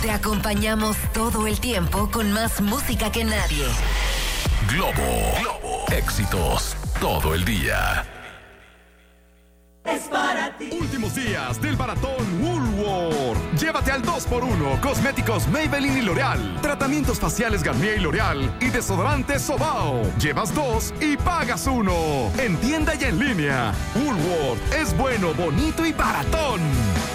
Te acompañamos todo el tiempo con más música que nadie. Globo. Éxitos todo el día. Es para ti. Últimos días del maratón Woolworth. Llévate al 2x1 cosméticos Maybelline y L'Oreal, tratamientos faciales Garnier y L'Oreal y desodorante Sobao. Llevas 2 y pagas 1. En tienda y en línea. Woolworth es bueno, bonito y baratón.